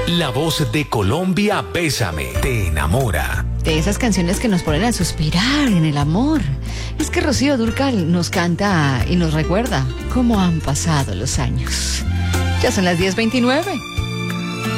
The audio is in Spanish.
La voz de Colombia, Bésame, te enamora. De esas canciones que nos ponen a suspirar en el amor. Es que Rocío Dúrcal nos canta y nos recuerda cómo han pasado los años. Ya son las 10:29.